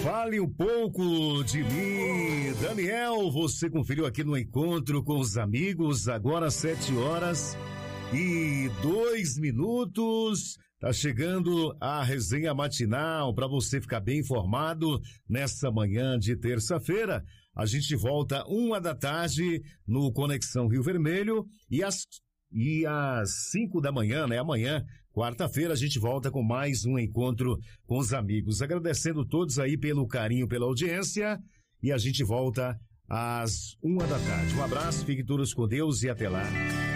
Fale um pouco de mim. Daniel, você conferiu aqui no Encontro com os Amigos, agora 7h02. Tá chegando a resenha matinal para você ficar bem informado nessa manhã de terça-feira. A gente volta 1h no Conexão Rio Vermelho e às 5 da manhã, né? Amanhã, quarta-feira, a gente volta com mais um Encontro com os Amigos. Agradecendo todos aí pelo carinho, pela audiência, e a gente volta às 1h. Um abraço, fiquem todos com Deus e até lá.